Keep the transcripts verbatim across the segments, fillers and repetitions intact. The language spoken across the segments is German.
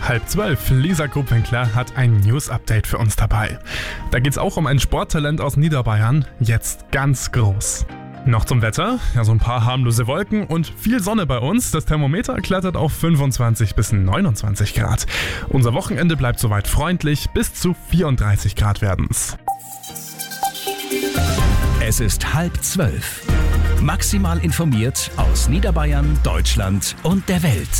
halb zwölf. Lisa Grubwinkler hat ein News-Update für uns dabei. Da geht's auch um ein Sporttalent aus Niederbayern, jetzt ganz groß. Noch zum Wetter, ja so ein paar harmlose Wolken und viel Sonne bei uns. Das Thermometer klettert auf fünfundzwanzig bis neunundzwanzig Grad. Unser Wochenende bleibt soweit freundlich, bis zu vierunddreißig Grad werden's. Es ist halb zwölf. Maximal informiert aus Niederbayern, Deutschland und der Welt.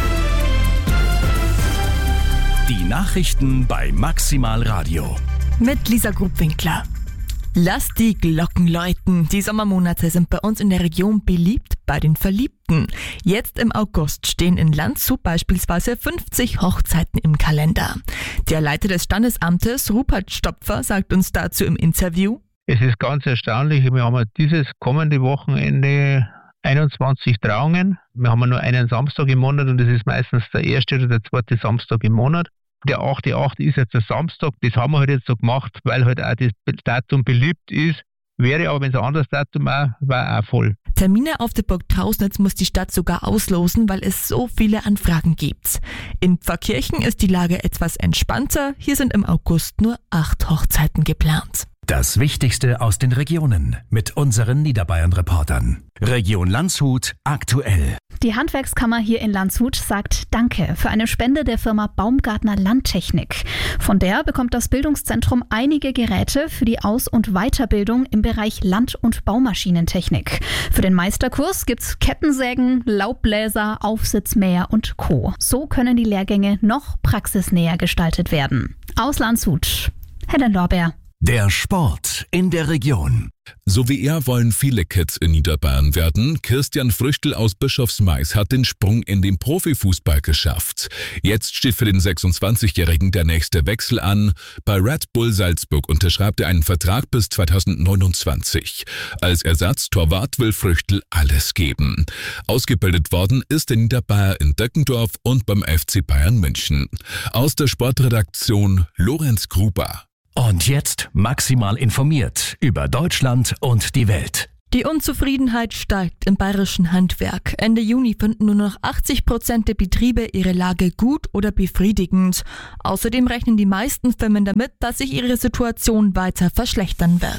Die Nachrichten bei Maximal Radio. Mit Lisa Grubwinkler. Lass die Glocken läuten. Die Sommermonate sind bei uns in der Region beliebt bei den Verliebten. Jetzt im August stehen in Landshut beispielsweise fünfzig Hochzeiten im Kalender. Der Leiter des Standesamtes, Rupert Stopfer, sagt uns dazu im Interview: Es ist ganz erstaunlich. Wir haben dieses kommende Wochenende einundzwanzig Trauungen. Wir haben nur einen Samstag im Monat und das ist meistens der erste oder der zweite Samstag im Monat. Der achte achte ist jetzt der Samstag. Das haben wir halt jetzt so gemacht, weil halt auch das Datum beliebt ist. Wäre aber, wenn es ein anderes Datum auch, war auch voll. Termine auf der Burg Trausnitz muss die Stadt sogar auslosen, weil es so viele Anfragen gibt. In Pfarrkirchen ist die Lage etwas entspannter. Hier sind im August nur acht Hochzeiten geplant. Das Wichtigste aus den Regionen mit unseren Niederbayern-Reportern. Region Landshut aktuell. Die Handwerkskammer hier in Landshut sagt Danke für eine Spende der Firma Baumgartner Landtechnik. Von der bekommt das Bildungszentrum einige Geräte für die Aus- und Weiterbildung im Bereich Land- und Baumaschinentechnik. Für den Meisterkurs gibt's Kettensägen, Laubbläser, Aufsitzmäher und Co. So können die Lehrgänge noch praxisnäher gestaltet werden. Aus Landshut, Helen Lorbeer. Der Sport in der Region. So wie er wollen viele Kids in Niederbayern werden. Christian Früchtl aus Bischofsmais hat den Sprung in den Profifußball geschafft. Jetzt steht für den sechsundzwanzigjährigen der nächste Wechsel an. Bei Red Bull Salzburg unterschreibt er einen Vertrag bis zweitausendneunundzwanzig. Als Ersatztorwart will Früchtl alles geben. Ausgebildet worden ist der Niederbayer in Deckendorf und beim F C Bayern München. Aus der Sportredaktion Lorenz Gruber. Und jetzt maximal informiert über Deutschland und die Welt. Die Unzufriedenheit steigt im bayerischen Handwerk. Ende Juni finden nur noch achtzig Prozent der Betriebe ihre Lage gut oder befriedigend. Außerdem rechnen die meisten Firmen damit, dass sich ihre Situation weiter verschlechtern wird.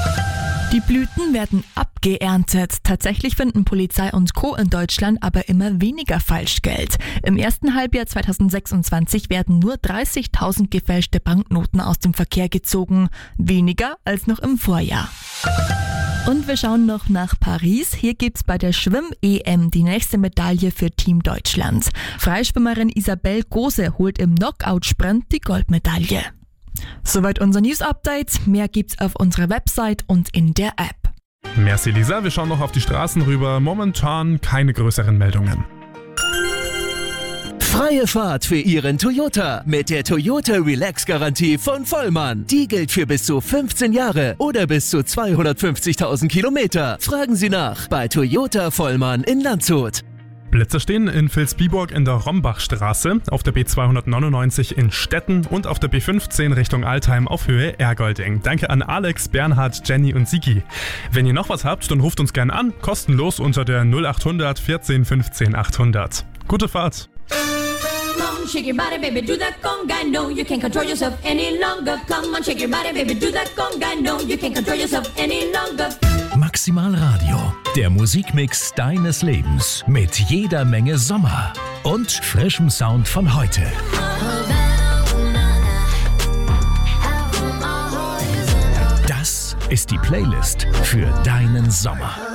Die Blüten werden abgeerntet. Tatsächlich finden Polizei und Co. in Deutschland aber immer weniger Falschgeld. Im ersten Halbjahr zweitausendsechsundzwanzig werden nur dreißigtausend gefälschte Banknoten aus dem Verkehr gezogen. Weniger als noch im Vorjahr. Und wir schauen noch nach Paris. Hier gibt's bei der Schwimm-E M die nächste Medaille für Team Deutschland. Freischwimmerin Isabel Gose holt im Knockout-Sprint die Goldmedaille. Soweit unser News-Update. Mehr gibt's auf unserer Website und in der App. Merci Lisa, wir schauen noch auf die Straßen rüber. Momentan keine größeren Meldungen. Freie Fahrt für Ihren Toyota mit der Toyota Relax-Garantie von Vollmann. Die gilt für bis zu fünfzehn Jahre oder bis zu zweihundertfünfzigtausend Kilometer. Fragen Sie nach bei Toyota Vollmann in Landshut. Blitzer stehen in Vilsbiburg in der Rombachstraße, auf der B zweihundertneunundneunzig in Stetten und auf der B fünfzehn Richtung Altheim auf Höhe Ergolding. Danke an Alex, Bernhard, Jenny und Sigi. Wenn ihr noch was habt, dann ruft uns gerne an, kostenlos unter der null achthundert vierzehn fünfzehn achthundert. Gute Fahrt! Come on, shake your body, baby, do that conga. No, you can't control yourself any longer. Come on, shake your body, baby, do that conga. No, you can't control yourself any longer. Maximal Radio, der Musikmix deines Lebens mit jeder Menge Sommer und frischem Sound von heute. Das ist die Playlist für deinen Sommer.